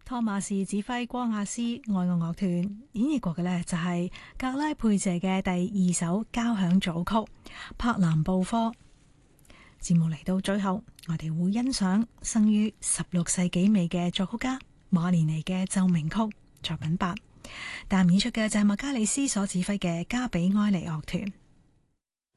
托馬士指揮光亞斯愛樂樂團演繹過嘅呢，就係格拉佩謝嘅第2首交響組曲柏南布科。節目嚟到最後，我哋會欣賞生於16世紀尾嘅作曲家馬連尼嘅奏鳴曲作品8，但演出嘅就係麥加里斯所指揮嘅加比埃尼樂團。